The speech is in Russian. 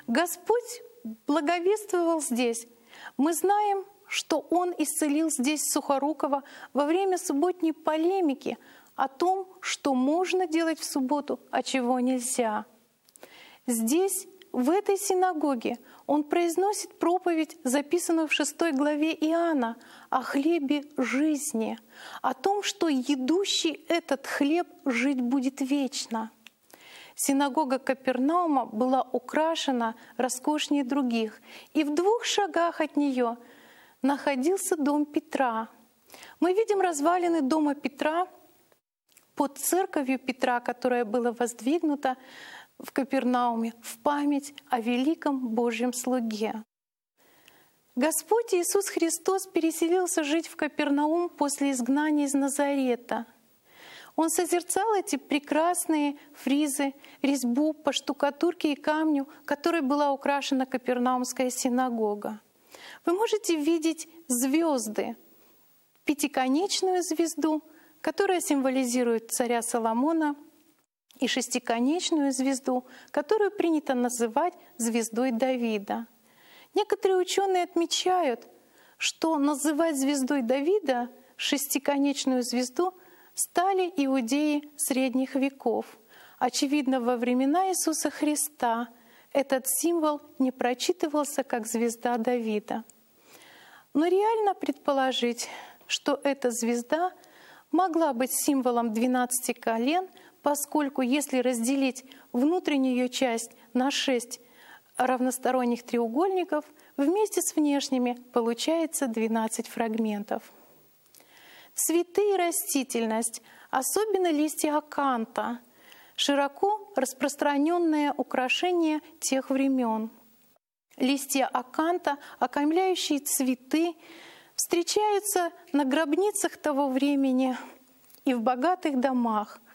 Господь благовествовал здесь. Мы знаем, что Он исцелил здесь Сухорукова во время субботней полемики о том, что можно делать в субботу, а чего нельзя. Здесь, в этой синагоге, Он произносит проповедь, записанную в 6 главе Иоанна, о хлебе жизни, о том, что едущий этот хлеб жить будет вечно. Синагога Капернаума была украшена роскошнее других, и в 2 шагах от нее находился дом Петра. Мы видим развалины дома Петра под церковью Петра, которая была воздвигнута в Капернауме в память о великом Божьем слуге. Господь Иисус Христос переселился жить в Капернаум после изгнания из Назарета. Он созерцал эти прекрасные фризы, резьбу по штукатурке и камню, которой была украшена Капернаумская синагога. Вы можете видеть звезды, пятиконечную звезду, которая символизирует царя Соломона, и шестиконечную звезду, которую принято называть звездой Давида. Некоторые ученые отмечают, что называть звездой Давида шестиконечную звезду стали иудеи средних веков. Очевидно, во времена Иисуса Христа этот символ не прочитывался как звезда Давида. Но реально предположить, что эта звезда могла быть символом 12 колен, поскольку если разделить внутреннюю ее часть на 6 равносторонних треугольников, вместе с внешними получается 12 фрагментов. Цветы и растительность, особенно листья аканта, широко распространенное украшение тех времен. Листья аканта, окаймляющие цветы, встречаются на гробницах того времени и в богатых домах.